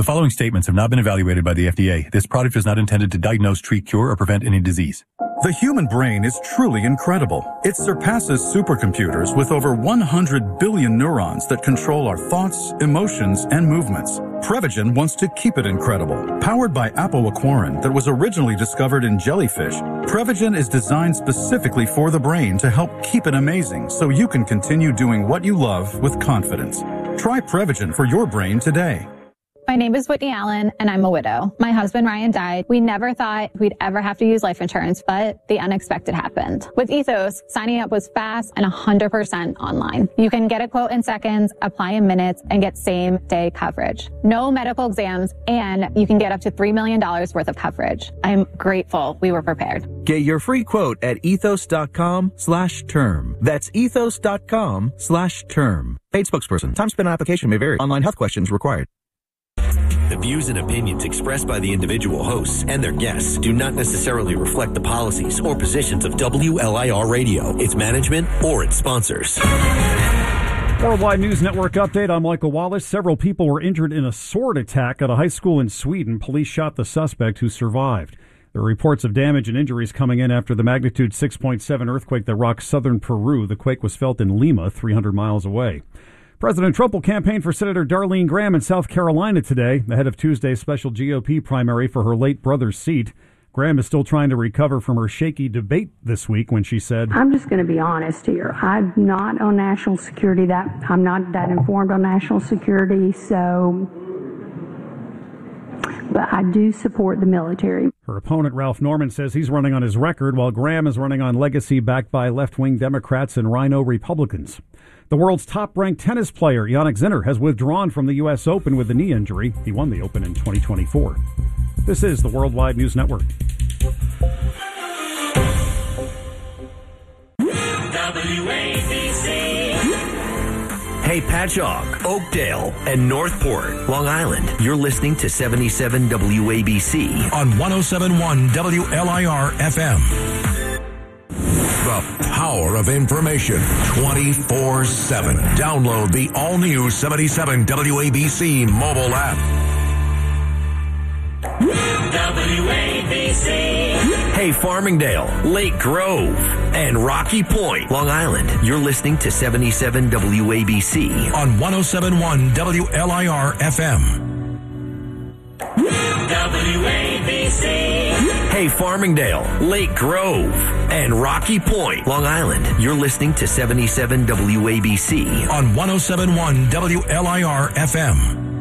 The following statements have not been evaluated by the FDA. This product is not intended to diagnose, treat, cure, or prevent any disease. The human brain is truly incredible. It surpasses supercomputers with over 100 billion neurons that control our thoughts, emotions, and movements. Prevagen wants to keep it incredible. Powered by apoaquarin that was originally discovered in jellyfish, Prevagen is designed specifically for the brain to help keep it amazing so you can continue doing what you love with confidence. Try Prevagen for your brain today. My name is Whitney Allen, and I'm a widow. My husband, Ryan, died. We never thought we'd ever have to use life insurance, but the unexpected happened. With Ethos, signing up was fast and 100% online. You can get a quote in seconds, apply in minutes, and get same-day coverage. No medical exams, and you can get up to $3 million worth of coverage. I'm grateful we were prepared. Get your free quote at ethos.com/term. That's ethos.com/term. Paid spokesperson. Time spent on application may vary. Online health questions required. The views and opinions expressed by the individual hosts and their guests do not necessarily reflect the policies or positions of WLIR Radio, its management, or its sponsors. Worldwide News Network update. I'm Michael Wallace. Several people were injured in a sword attack at a high school in Sweden. Police shot the suspect who survived. There are reports of damage and injuries coming in after the magnitude 6.7 earthquake that rocked southern Peru. The quake was felt in Lima, 300 miles away. President Trump will campaign for Senator Darlene Graham in South Carolina today, ahead of Tuesday's special GOP primary for her late brother's seat. Graham is still trying to recover from her shaky debate this week when she said, I'm just going to be honest here. I'm not on national security. I'm not that informed on national security, but I do support the military. Her opponent, Ralph Norman, says he's running on his record, while Graham is running on legacy backed by left-wing Democrats and Rhino Republicans. The world's top-ranked tennis player, Jannik Sinner, has withdrawn from the U.S. Open with a knee injury. He won the Open in 2024. This is the Worldwide News Network. WABC. Hey, Patchogue, Oakdale, and Northport, Long Island. You're listening to 77 WABC on 107.1 WLIR FM. The power of information 24/7. Download the all-new 77 WABC mobile app. WABC. Hey, Farmingdale, Lake Grove, and Rocky Point, Long Island. You're listening to 77 WABC on 107.1 WLIR FM. WABC. Hey, Farmingdale, Lake Grove, and Rocky Point, Long Island. You're listening to 77 WABC on 107.1 WLIR FM.